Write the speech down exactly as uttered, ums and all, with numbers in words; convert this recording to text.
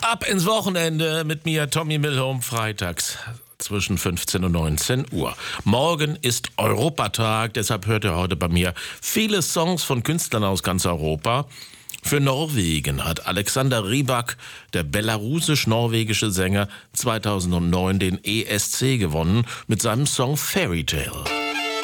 Ab ins Wochenende mit mir, Tommy Milholm, freitags zwischen fünfzehn und neunzehn Uhr. Morgen ist Europatag, deshalb hört ihr heute bei mir viele Songs von Künstlern aus ganz Europa. Für Norwegen hat Alexander Rybak, der belarusisch-norwegische Sänger, zweitausendneun den E S C gewonnen mit seinem Song Fairy Tale.